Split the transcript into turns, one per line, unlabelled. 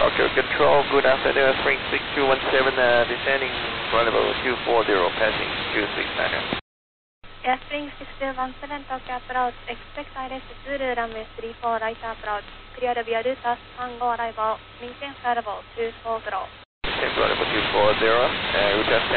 Archer Control, good afternoon, Spring 6217, descending runway 240, passing 269er.
Spring 6217, Tokyo approach, expect ILS Zulu, runway 34, right approach, clear via route Tango arrival, maintain flight level 240.
Maintain flight level 240, route